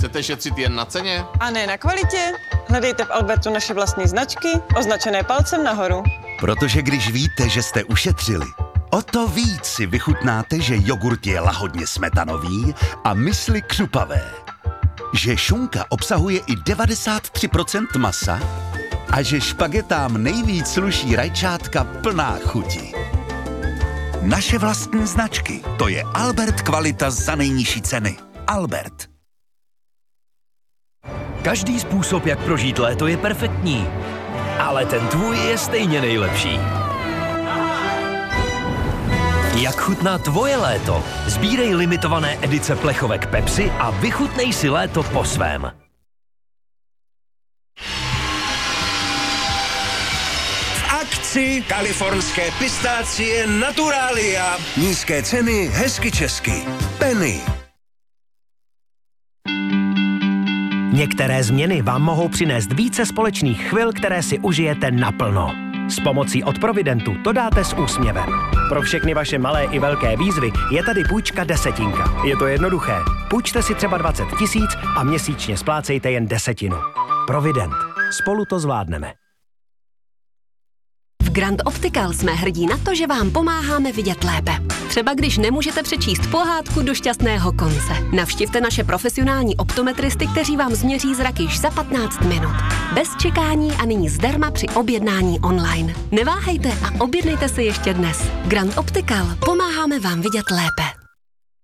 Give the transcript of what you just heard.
Chcete šetřit jen na ceně? A ne na kvalitě? Hledejte v Albertu naše vlastní značky, označené palcem nahoru. Protože když víte, že jste ušetřili, o to víc si vychutnáte, že jogurt je lahodně smetanový a mysli křupavé. Že šunka obsahuje i 93% masa a že špagetám nejvíc sluší rajčátka plná chuti. Naše vlastní značky, to je Albert kvalita za nejnižší ceny. Albert. Každý způsob, jak prožít léto, je perfektní, ale ten tvůj je stejně nejlepší. Jak chutná tvoje léto? Sbírej limitované edice plechovek Pepsi a vychutnej si léto po svém. V akci kalifornské pistácie Naturalia. Nízké ceny, hezky česky. Penny. Některé změny vám mohou přinést více společných chvil, které si užijete naplno. S pomocí od Providentu to dáte s úsměvem. Pro všechny vaše malé i velké výzvy je tady půjčka desetinka. Je to jednoduché. Půjčte si třeba 20 000 a měsíčně splácejte jen 10. Provident. Spolu to zvládneme. V Grand Optical jsme hrdí na to, že vám pomáháme vidět lépe. Třeba když nemůžete přečíst pohádku do šťastného konce. Navštivte naše profesionální optometristy, kteří vám změří zrak již za 15 minut. Bez čekání a nyní zdarma při objednání online. Neváhejte a objednejte si ještě dnes. Grand Optical. Pomáháme vám vidět lépe.